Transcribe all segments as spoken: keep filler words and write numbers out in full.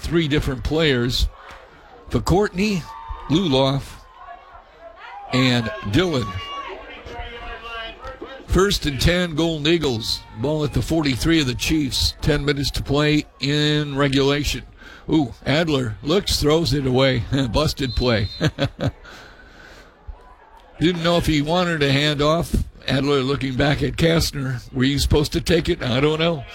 three different players for Courtney, Luloff, and Dylan. First and ten, Golden Eagles. Ball at the forty-three of the Chiefs. Ten minutes to play in regulation. Ooh, Adler looks, throws it away. Busted play. Didn't know if he wanted a handoff. Adler looking back at Kastner. Were you supposed to take it? I don't know.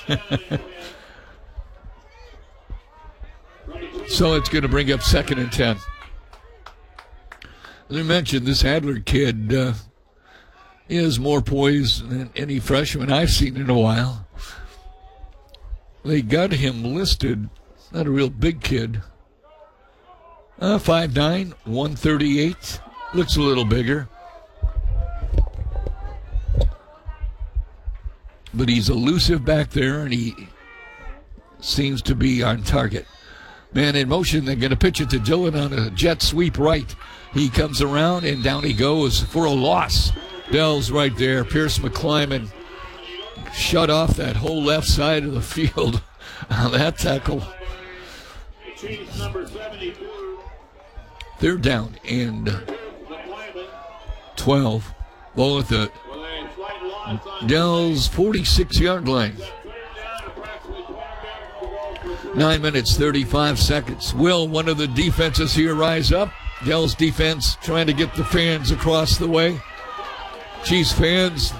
So it's going to bring up second and ten. As I mentioned, this Adler kid uh, he has more poise than any freshman I've seen in a while. They got him listed, not a real big kid. Uh, five nine, one thirty-eight. Looks a little bigger. But he's elusive back there, and he seems to be on target. Man in motion, they're going to pitch it to Dylan on a jet sweep right. He comes around, and down he goes for a loss. Dell's right there. Pierce McClyman shut off that whole left side of the field on that tackle. They're down and twelve. Ball at the Dell's forty-six-yard line. Nine minutes, thirty-five seconds. Will one of the defenses here rise up? Dell's defense trying to get the fans across the way. Chiefs fans.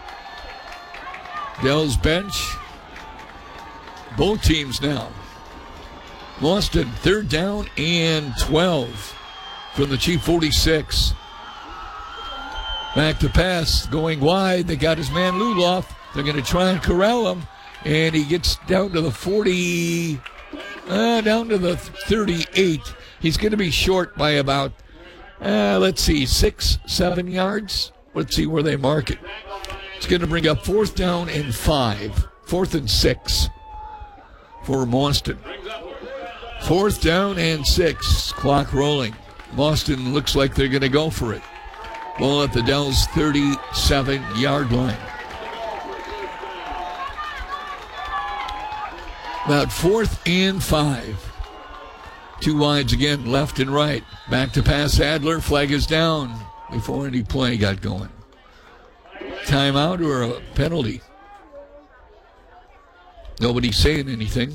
Dell's bench. Both teams now. Boston, third down and twelve from the Chief forty-six. Back to pass, going wide. They got his man Luloff. They're going to try and corral him. And he gets down to the forty, uh, down to the thirty-eight. He's going to be short by about, uh, let's see, six, seven yards. Let's see where they mark it. It's going to bring up fourth down and five. Fourth and six for Boston. Fourth down and six. Clock rolling. Boston looks like they're going to go for it. Ball at the Dell's thirty-seven-yard line. About fourth and five. Two wides again, left and right. Back to pass Adler. Flag is down before any play got going. Timeout or a penalty? Nobody's saying anything.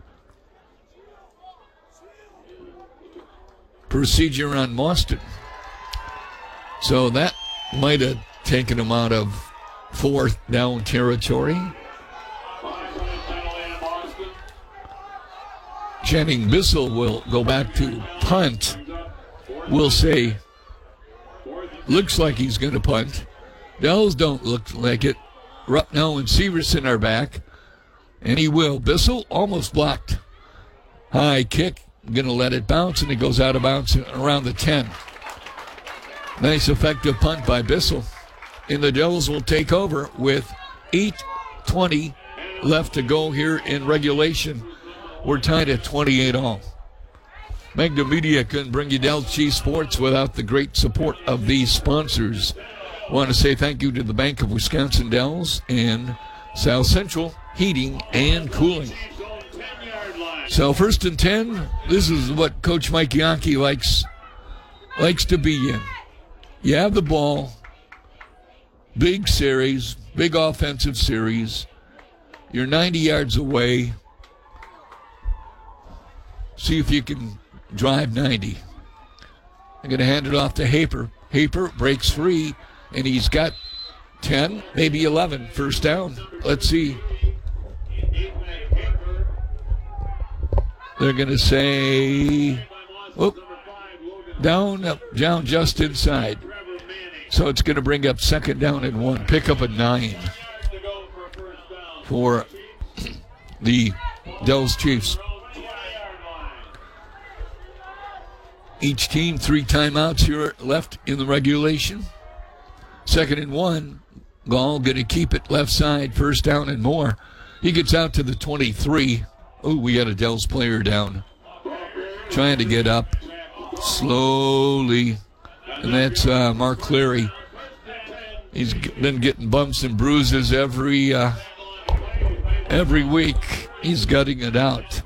Procedure on Boston. So that might have taken him out of fourth down territory. Channing Bissell will go back to punt. We'll say, looks like he's going to punt. Dells don't look like it. Rupnow and Severson are back, and he will. Bissell almost blocked. High kick, going to let it bounce, and it goes out of bounds around the ten. Nice effective punt by Bissell. And the Devils will take over with eight twenty left to go here in regulation. We're tied at twenty-eight all. Magna Media couldn't bring you Del Chief Sports without the great support of these sponsors. I want to say thank you to the Bank of Wisconsin Dells and South Central Heating and Cooling. So first and ten, this is what Coach Mike Yankee likes, likes to be in. You have the ball, big series, big offensive series. You're ninety yards away. See if you can drive ninety. I'm going to hand it off to Haper. Haper breaks free, and he's got ten, maybe eleven. First down. Let's see. They're going to say, whoop, down, up, down just inside. So it's going to bring up second down and one. Pick up a nine for the Dells Chiefs. Each team, three timeouts here left in the regulation. Second and one. Gall going to keep it left side, first down and more. He gets out to the twenty-three. Oh, we got a Dells player down. Trying to get up slowly. And that's uh, Mark Cleary. He's been getting bumps and bruises every, uh, every week. He's gutting it out.